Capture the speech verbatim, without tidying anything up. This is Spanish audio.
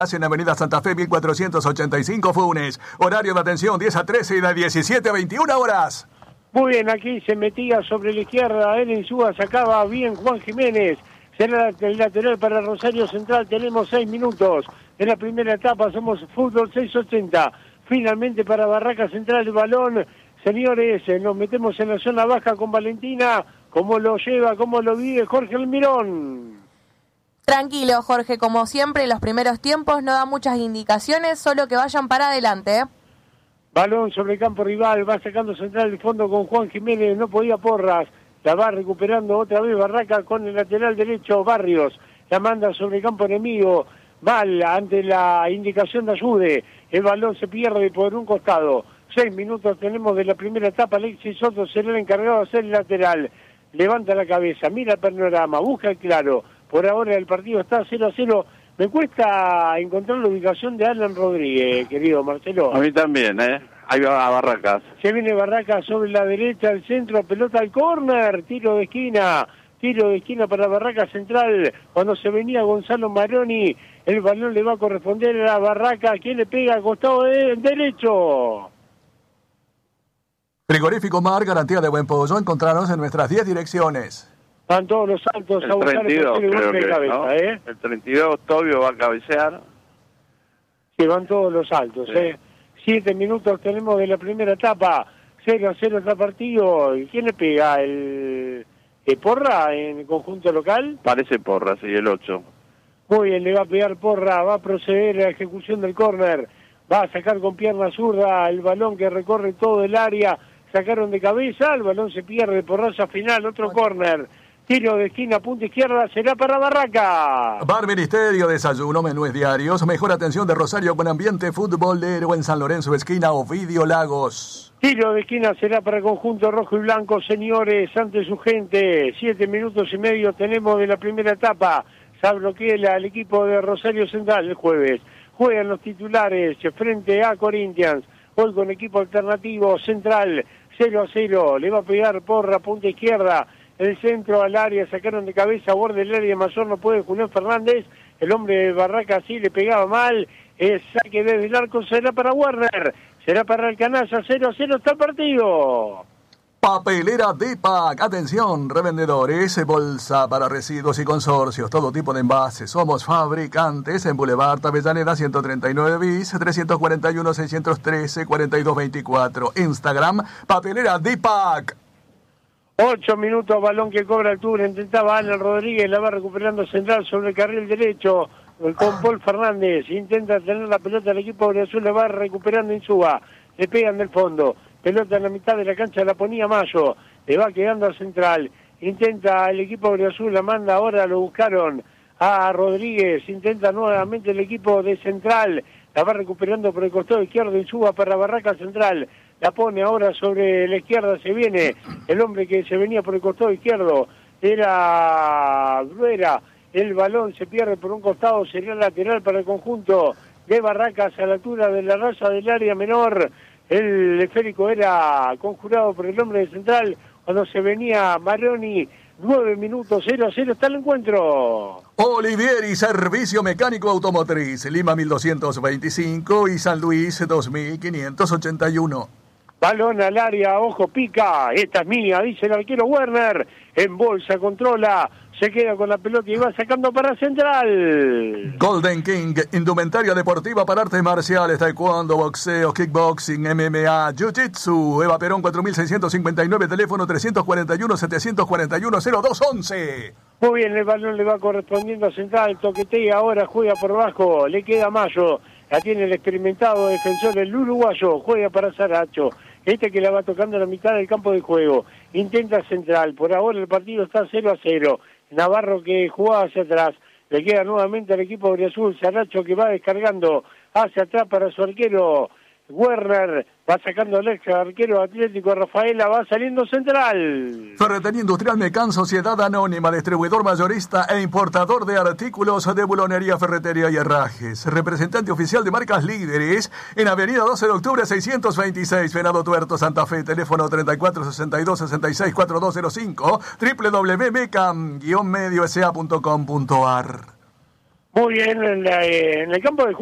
En Avenida Santa Fe, mil cuatrocientos ochenta y cinco, Funes. Horario de atención diez a trece y de diecisiete a veintiuna horas. Muy bien, aquí se metía sobre la izquierda, él en Súa sacaba bien Juan Jiménez. Será el lateral para Rosario Central, tenemos seis minutos. En la primera etapa somos fútbol seiscientos ochenta. Finalmente para Barraca Central el balón. Señores, nos metemos en la zona baja con Valentina. ¿Cómo lo lleva, cómo lo vive Jorge Almirón? Tranquilo, Jorge, como siempre, los primeros tiempos no da muchas indicaciones, solo que vayan para adelante. ¿eh? Balón sobre el campo rival, va sacando Central de fondo con Juan Jiménez, no podía Porras, la va recuperando otra vez Barraca con el lateral derecho Barrios, la manda sobre el campo enemigo, mal ante la indicación de Ayude, el balón se pierde por un costado, seis minutos tenemos de la primera etapa, Alexis Soto será el encargado de hacer el lateral, levanta la cabeza, mira el panorama, busca el claro. Por ahora el partido está cero a cero. Me cuesta encontrar la ubicación de Alan Rodríguez, querido Marcelo. A mí también, ¿eh? Ahí va a Barracas. Se viene Barracas sobre la derecha, al centro, pelota al córner, tiro de esquina. Tiro de esquina para Barracas Central. Cuando se venía Gonzalo Maroni, el balón le va a corresponder a Barraca. ¿Quién le pega al costado de, derecho? Frigorífico Mar, garantía de buen pollo. Encontrarnos en nuestras diez direcciones. Van todos los saltos el a buscar treinta y dos, el creo de que, cabeza, ¿no? ¿eh? El treinta y dos, Tobio va a cabecear. Sí, van todos los saltos, sí. ¿eh? Siete minutos tenemos de la primera etapa. cero a cero está partido. ¿Y quién le pega? ¿El, el Porra en el conjunto local? Parece Porra, sí, el ocho. Muy bien, le va a pegar Porra. Va a proceder a la ejecución del córner. Va a sacar con pierna zurda el balón que recorre todo el área. Sacaron de cabeza, el balón se pierde por raza final. Otro córner. Tiro de esquina, punta izquierda, será para Barraca. Bar Ministerio, desayuno, menús diarios, mejor atención de Rosario con ambiente futbolero en San Lorenzo, esquina Ovidio Lagos. Tiro de esquina será para el conjunto rojo y blanco, señores, ante su gente. Siete minutos y medio tenemos de la primera etapa. Sabloquela, el equipo de Rosario Central el jueves. Juegan los titulares frente a Corinthians. Hoy con equipo alternativo Central, cero a cero. Le va a pegar Porra, punta izquierda. El centro al área, sacaron de cabeza, borde del área mayor, no puede Julián Fernández, el hombre de Barraca sí le pegaba mal, el saque desde el arco será para Werner, será para el Canalla, cero a cero está el partido. Papelera Dipac, atención, revendedores, bolsa para residuos y consorcios, todo tipo de envases, somos fabricantes en Boulevard Avellaneda ciento treinta y nueve bis, trescientos cuarenta y uno, seiscientos trece, cuarenta y dos veinticuatro, Instagram, Papelera Dipac. Ocho minutos, balón que cobra altura, intentaba Alan Rodríguez, la va recuperando Central sobre el carril derecho, con Paul Fernández, intenta tener la pelota, el equipo de Azul la va recuperando Insúa, le pegan del fondo, pelota en la mitad de la cancha, la ponía Mayo, le va quedando a Central, intenta el equipo de Azul, la manda ahora, lo buscaron a Rodríguez, intenta nuevamente el equipo de Central, la va recuperando por el costado izquierdo Insúa para Barraca Central, la pone ahora sobre la izquierda, se viene el hombre que se venía por el costado izquierdo, era Gruera, el balón se pierde por un costado, sería lateral para el conjunto de Barracas a la altura de la raya del área menor, el esférico era conjurado por el hombre de Central, cuando se venía Maroni, nueve minutos, cero a cero está el encuentro. Olivieri, Servicio Mecánico Automotriz, Lima mil doscientos veinticinco y San Luis dos mil quinientos ochenta y uno. Balón al área, ojo, pica, esta es mía, dice el arquero Werner, en bolsa, controla, se queda con la pelota y va sacando para Central. Golden King, indumentaria deportiva para artes marciales, taekwondo, boxeo, kickboxing, M M A, jiu-jitsu, Eva Perón cuatro mil seiscientos cincuenta y nueve, teléfono trescientos cuarenta y uno, setecientos cuarenta y uno, cero dos once. Muy bien, el balón le va correspondiendo a Central, toquetea, ahora juega por abajo, le queda Mayo, la tiene el experimentado defensor, el uruguayo, juega para Saracho. Este que la va tocando en la mitad del campo de juego. Intenta Central. Por ahora el partido está cero a cero. Navarro que jugaba hacia atrás. Le queda nuevamente al equipo de Azul. Saracho que va descargando hacia atrás para su arquero. Werner va sacando al ex arquero Atlético Rafaela, va saliendo Central. Ferretería Industrial Mecan, Sociedad Anónima, distribuidor mayorista e importador de artículos de bulonería, ferretería y herrajes. Representante oficial de marcas líderes en Avenida doce de octubre seiscientos veintiséis, Venado Tuerto, Santa Fe. Teléfono treinta y cuatro sesenta y dos sesenta y seis cuarenta y dos cero cinco, doble u doble u doble u punto mecan guion medio s a punto com punto a r. Muy bien, en, la, eh, en el campo de